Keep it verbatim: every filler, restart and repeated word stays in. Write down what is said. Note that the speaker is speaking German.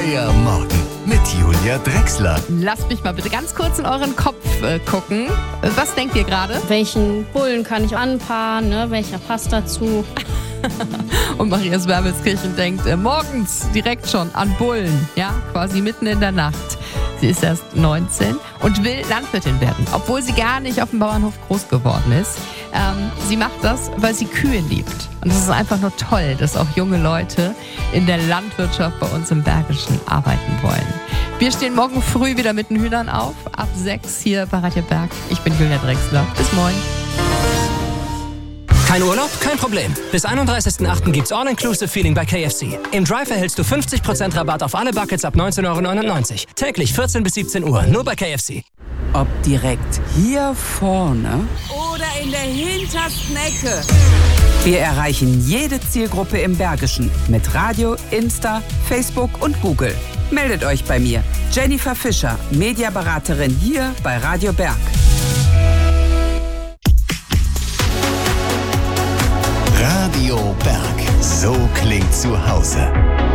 Euer Morgen mit Julia Drechsler. Lasst mich mal bitte ganz kurz in euren Kopf äh, gucken. Was denkt ihr gerade? Welchen Bullen kann ich anpaaren? Ne? Welcher passt dazu? Und Marias Wermelskirchen denkt äh, morgens direkt schon an Bullen. Ja, quasi mitten in der Nacht. Sie ist erst neunzehn und will Landwirtin werden, obwohl sie gar nicht auf dem Bauernhof groß geworden ist. Ähm, sie macht das, weil sie Kühe liebt. Und es ist einfach nur toll, dass auch junge Leute in der Landwirtschaft bei uns im Bergischen arbeiten wollen. Wir stehen morgen früh wieder mit den Hühnern auf, ab sechs hier bei Radio Berg. Ich bin Julia Drechsler. Bis morgen. Kein Urlaub? Kein Problem. Bis einunddreißigsten achten gibt's All-Inclusive-Feeling bei K F C. Im Drive erhältst du fünfzig Prozent Rabatt auf alle Buckets ab neunzehn Euro neunundneunzig. Täglich vierzehn bis siebzehn Uhr, nur bei K F C. Ob direkt hier vorne oder in der hintersten Ecke. Wir erreichen jede Zielgruppe im Bergischen mit Radio, Insta, Facebook und Google. Meldet euch bei mir, Jennifer Fischer, Mediaberaterin hier bei Radio Berg. Radio Berg. So klingt zu Hause.